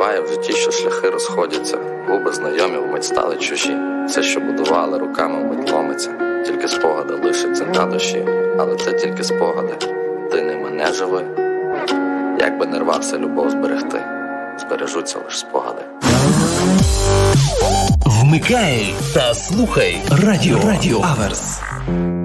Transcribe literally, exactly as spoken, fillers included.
Буває в житті, що шляхи розходяться, губи знайомі вмить стали чужі. Все, що будували руками, вмить ломиться. Тільки спогади лишаться на душі, але це тільки спогади. Ти ними не живи. Як би не рвався любов зберегти, збережуться лиш спогади. Вмикай та слухай радіо, радіо Аверс.